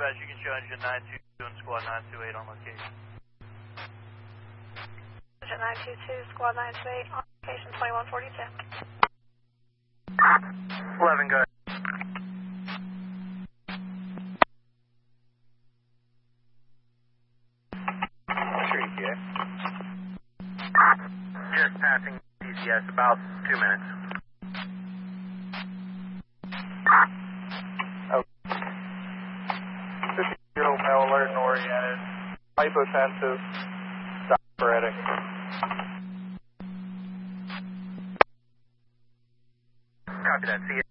dispatch, you can show engine 922 and squad 928 on location. Engine 922, squad 928 on location 2142. 11, go ahead. Just passing DCS, about 2 minutes. Oh. 50 Hotel alert and oriented. Hypotensive. Diaphoretic. Copy that. See you.